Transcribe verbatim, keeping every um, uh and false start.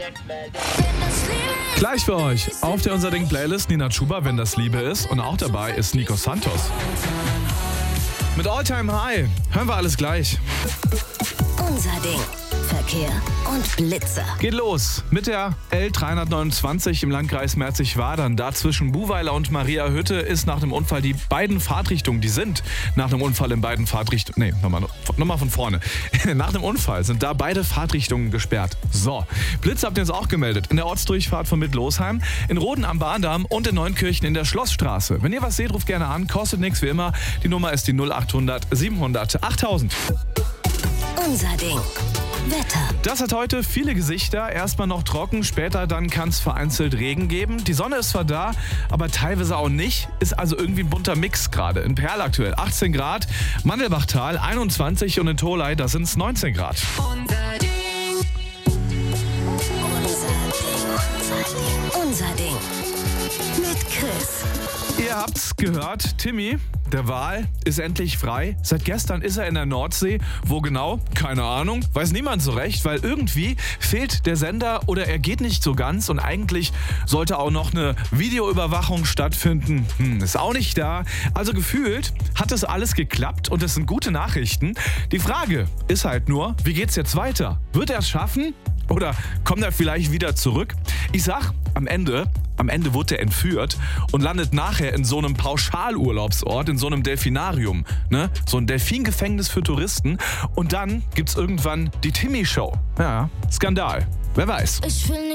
Gleich für euch auf der Unser Ding Playlist Nina Chuba, wenn das Liebe ist. Und auch dabei ist Nico Santos. Mit All Time High hören wir alles gleich. Unser Ding. Verkehr und Blitzer. Geht los mit der L dreihundertneunundzwanzig im Landkreis Merzig-Wadern. Da zwischen Buhweiler und Mariahütte ist nach dem Unfall die beiden Fahrtrichtungen, die sind nach dem Unfall in beiden Fahrtrichtungen, nee, nochmal, nochmal von vorne. Nach dem Unfall sind da beide Fahrtrichtungen gesperrt. So, Blitz habt ihr uns auch gemeldet. In der Ortsdurchfahrt von Mittlosheim, in Roden am Bahndamm und in Neunkirchen in der Schlossstraße. Wenn ihr was seht, ruft gerne an, kostet nichts wie immer. Die Nummer ist die null achthundert siebenhundert achttausend. Unser Ding. Wetter. Das hat heute viele Gesichter. Erstmal noch trocken, später dann kann es vereinzelt Regen geben. Die Sonne ist zwar da, aber teilweise auch nicht. Ist also irgendwie ein bunter Mix gerade. In Perl aktuell achtzehn Grad, Mandelbachtal einundzwanzig und in Tholey, da sind es neunzehn Grad. Unser Ding. Unser Ding. Unser Ding. Mit Chris. Ihr habt's gehört, Timmy, der Wal ist endlich frei. Seit gestern ist er in der Nordsee. Wo genau? Keine Ahnung. Weiß niemand so recht, weil irgendwie fehlt der Sender oder er geht nicht so ganz und eigentlich sollte auch noch eine Videoüberwachung stattfinden. Hm, ist auch nicht da. Also gefühlt hat das alles geklappt und es sind gute Nachrichten. Die Frage ist halt nur, wie geht's jetzt weiter? Wird er es schaffen? Oder kommt er vielleicht wieder zurück? Ich sag, am Ende, am Ende wurde er entführt und landet nachher in so einem Pauschalurlaubsort, in so einem Delfinarium, ne? So ein Delfingefängnis für Touristen. Und dann gibt's irgendwann die Timmy-Show. Ja, Skandal. Wer weiß. Ich will nicht